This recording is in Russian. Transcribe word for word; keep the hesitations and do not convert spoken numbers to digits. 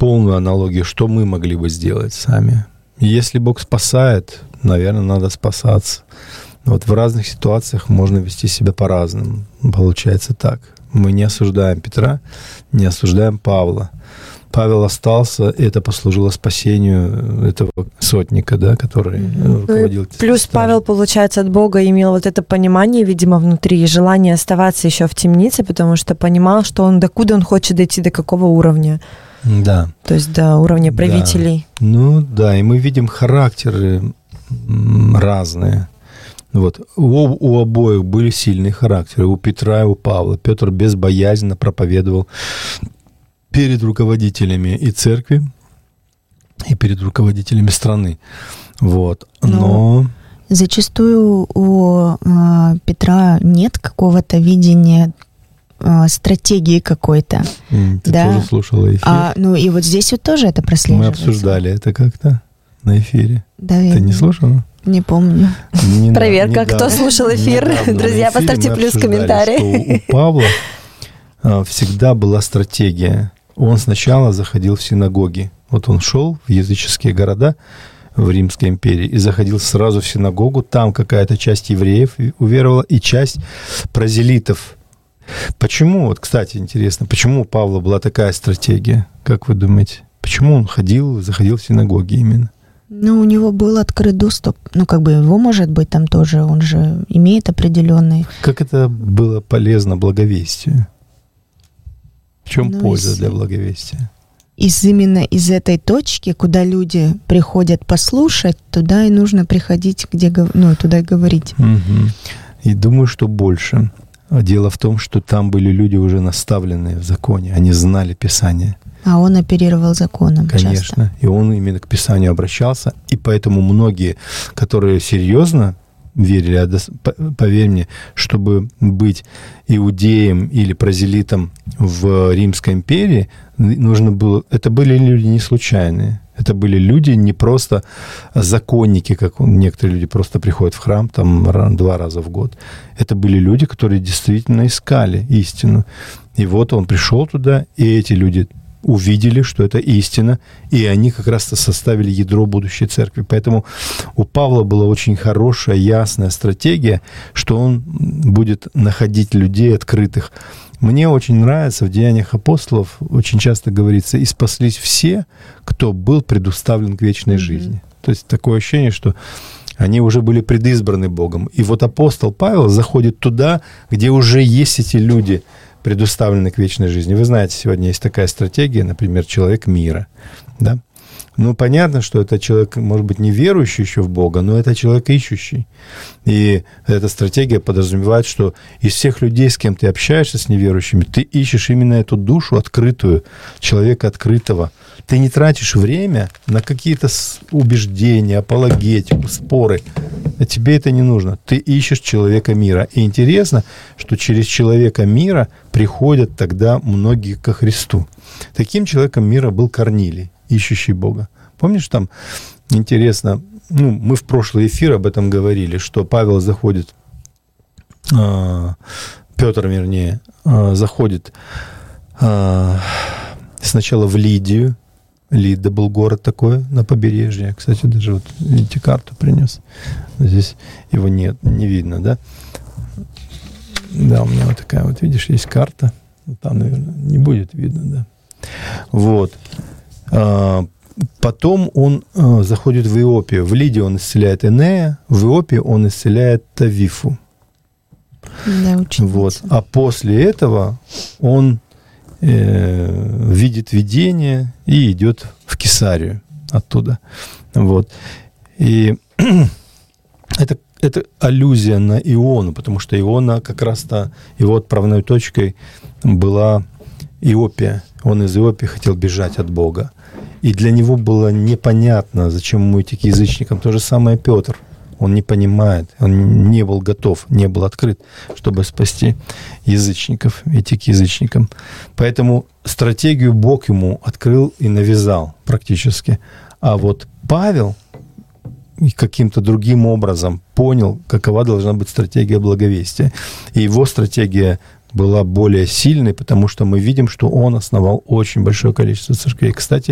полную аналогию, что мы могли бы сделать сами. Если Бог спасает, наверное, надо спасаться. Вот в разных ситуациях можно вести себя по-разному. Получается так. Мы не осуждаем Петра, не осуждаем Павла. Павел остался, и это послужило спасению этого сотника, да, который mm-hmm. руководил. Плюс стажем. Павел, получается, от Бога имел вот это понимание, видимо, внутри, и желание оставаться еще в темнице, потому что понимал, что он докуда он хочет дойти, до какого уровня. Да. То есть до уровня правителей. Да. Ну да, и мы видим характеры разные. Вот. У, у обоих были сильные характеры, у Петра и у Павла. Петр безбоязненно проповедовал перед руководителями и церкви, и перед руководителями страны. Вот. Но... Но зачастую у э, Петра нет какого-то видения, э, стратегии какой-то. Mm, ты да? тоже слушала эфир? А, ну и вот здесь вот тоже это прослеживается. Мы обсуждали это как-то на эфире. Да, ты я... не слушала? Не помню. Не Проверка, да, кто слушал эфир. Друзья, поставьте плюс в комментарии. У Павла всегда была стратегия. Он сначала заходил в синагоги. Вот он шел в языческие города в Римской империи и заходил сразу в синагогу. Там какая-то часть евреев уверовала и часть прозелитов. Почему, вот, кстати, интересно, почему у Павла была такая стратегия? Как вы думаете? Почему он ходил, заходил в синагоги именно? Ну, у него был открыт доступ. Ну, как бы его, может быть, там тоже, он же имеет определенный... Как это было полезно благовестию? В чем ну, польза из, для благовестия? Из именно из этой точки, куда люди приходят послушать, туда и нужно приходить, где, ну, туда и говорить. Угу. И думаю, что больше. Дело в том, что там были люди уже наставленные в законе, они знали Писание. А он оперировал законом. Конечно. Часто. И он именно к Писанию обращался. И поэтому многие, которые серьезно верили, а поверь мне, чтобы быть иудеем или прозелитом в Римской империи, нужно было... Это были люди не случайные. Это были люди не просто законники, как некоторые люди просто приходят в храм там два раза в год. Это были люди, которые действительно искали истину. И вот он пришел туда, и эти люди увидели, что это истина, и они как раз-то составили ядро будущей церкви. Поэтому у Павла была очень хорошая, ясная стратегия, что он будет находить людей открытых. Мне очень нравится в Деяниях апостолов, очень часто говорится, и спаслись все, кто был предуставлен к вечной mm-hmm. жизни. То есть такое ощущение, что они уже были предизбраны Богом. И вот апостол Павел заходит туда, где уже есть эти люди, предуставлены к вечной жизни. Вы знаете, сегодня есть такая стратегия, например, человек мира. Да? Ну, понятно, что это человек, может быть, не верующий еще в Бога, но это человек ищущий. И эта стратегия подразумевает, что из всех людей, с кем ты общаешься, с неверующими, ты ищешь именно эту душу открытую, человека открытого. Ты не тратишь время на какие-то убеждения, апологетику, споры. А тебе это не нужно. Ты ищешь человека мира. И интересно, что через человека мира приходят тогда многие ко Христу. Таким человеком мира был Корнилий, ищущий Бога. Помнишь, там интересно, ну, мы в прошлый эфир об этом говорили, что Павел заходит, э, Петр, вернее, э, заходит э, сначала в Лидию. Лидда был город такой на побережье. Кстати, даже вот, видите, карту принес. Здесь его нет, не видно, да? Да, у меня вот такая вот, видишь, есть карта. Там, наверное, не будет видно, да. Вот. Потом он заходит в Иопию. В Лидии он исцеляет Энея, в Иопии он исцеляет Тавифу. Да, вот. А после этого он э, видит видение и идет в Кесарию оттуда. Вот. И это, это аллюзия на Иону, потому что Иона как раз-то, его отправной точкой была Иопия. Он из Иопии хотел бежать от Бога. И для него было непонятно, зачем ему идти к язычникам. То же самое Петр. Он не понимает, он не был готов, не был открыт, чтобы спасти язычников, идти к язычникам. Поэтому стратегию Бог ему открыл и навязал практически. А вот Павел каким-то другим образом понял, какова должна быть стратегия благовестия. И его стратегия была более сильной, потому что мы видим, что он основал очень большое количество церквей. Кстати,